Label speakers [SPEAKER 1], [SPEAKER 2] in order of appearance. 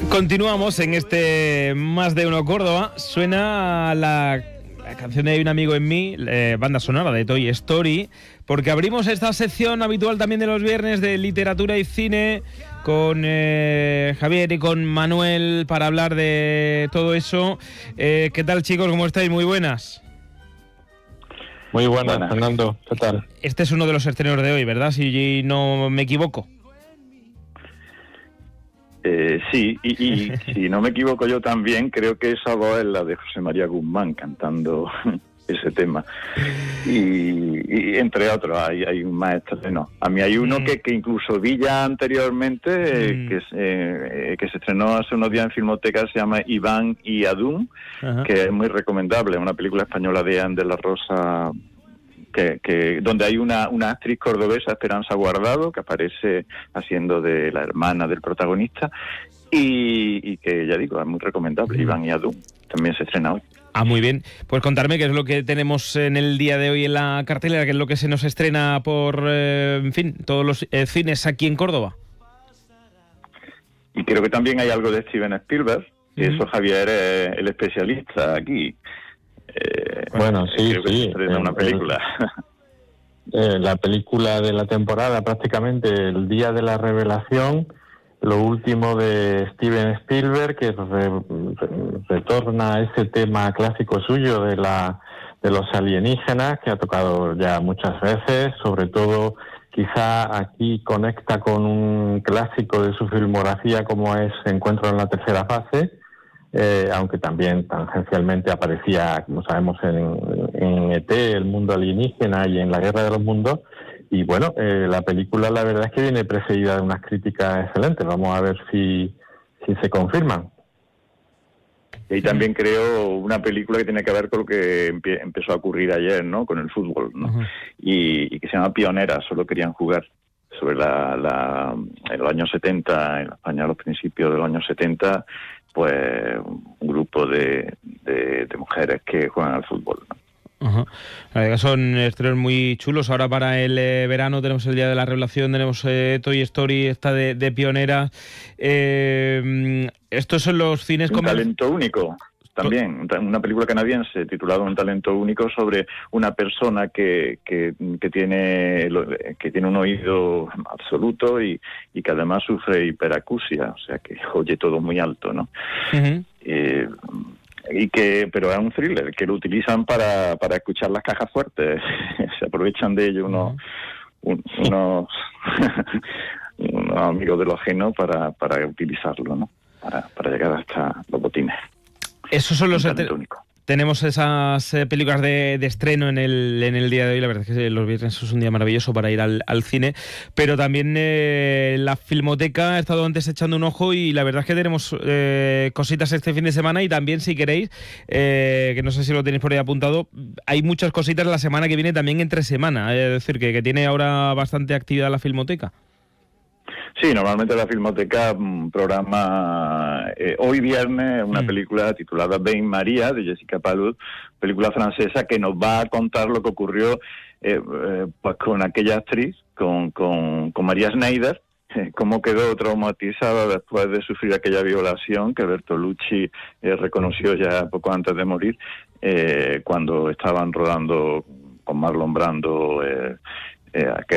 [SPEAKER 1] Continuamos en este Más de Uno Córdoba. Suena la canción de Un amigo en mí, banda sonora de Toy Story, porque abrimos esta sección habitual también de los viernes de literatura y cine con Javier y con Manuel para hablar de todo eso. ¿Qué tal, chicos? ¿Cómo estáis? Muy buenas.
[SPEAKER 2] Muy buenas, Fernando. ¿Qué tal?
[SPEAKER 1] Este es uno de los estrenos de hoy, ¿verdad? Si no me equivoco.
[SPEAKER 3] Sí, y si no me equivoco yo también, creo que esa voz es la de José María Guzmán cantando ese tema. Y entre otros, hay un maestro, no. A mí hay uno que incluso vi ya anteriormente, que se estrenó hace unos días en Filmoteca, se llama Iván y Adún, que es muy recomendable, una película española de Anne de la Rosa, donde hay una actriz cordobesa, Esperanza Guardado, que aparece haciendo de la hermana del protagonista, y que, ya digo, es muy recomendable. Iván y Adún también se estrena hoy.
[SPEAKER 1] Ah, muy bien. Pues contarme qué es lo que tenemos en el día de hoy en la cartelera, qué es lo que se nos estrena por, todos los cines aquí en Córdoba.
[SPEAKER 3] Y creo que también hay algo de Steven Spielberg, y eso Javier es el especialista aquí.
[SPEAKER 2] Bueno, sí,
[SPEAKER 3] creo que se estrena una película.
[SPEAKER 2] La película de la temporada, prácticamente el día de la revelación, lo último de Steven Spielberg, que retorna a ese tema clásico suyo de los alienígenas, que ha tocado ya muchas veces, sobre todo quizá aquí conecta con un clásico de su filmografía como es Encuentro en la tercera fase, aunque también tangencialmente aparecía, como sabemos, en ET, el mundo alienígena, y en La Guerra de los Mundos. Y bueno, la película la verdad es que viene precedida de unas críticas excelentes. Vamos a ver si se confirman.
[SPEAKER 3] Y también creo una película que tiene que ver con lo que empezó a ocurrir ayer, ¿no? Con el fútbol, ¿no? Y que se llama Pionera, solo querían jugar, sobre en los años 70, en España a los principios de los años 70, pues un grupo de mujeres que juegan al fútbol, ¿no?
[SPEAKER 1] La verdad que son estrenos muy chulos. Ahora para el verano tenemos el Día de la Revelación, tenemos Toy Story, esta de Pionera. Estos son los cines...
[SPEAKER 3] Un talento único. También, una película canadiense titulada Un talento único, sobre una persona que tiene un oído absoluto y que además sufre hiperacusia, o sea que oye todo muy alto, ¿no? Pero es un thriller que lo utilizan para escuchar las cajas fuertes. Se aprovechan de ello unos amigos de lo ajeno para utilizarlo, ¿no? Para llegar hasta los botines.
[SPEAKER 1] Esos son los... Tenemos esas películas de estreno en el día de hoy. La verdad es que los viernes es un día maravilloso para ir al cine. Pero también la Filmoteca ha estado antes echando un ojo y la verdad es que tenemos cositas este fin de semana. Y también, si queréis, que no sé si lo tenéis por ahí apuntado, hay muchas cositas la semana que viene también entre semana. Es decir, que tiene ahora bastante actividad la Filmoteca.
[SPEAKER 3] Sí, normalmente la Filmoteca programa hoy viernes una película titulada Bain María, de Jessica Palud, película francesa que nos va a contar lo que ocurrió pues con aquella actriz, con María Schneider, cómo quedó traumatizada después de sufrir aquella violación que Bertolucci reconoció ya poco antes de morir, cuando estaban rodando con Marlon Brando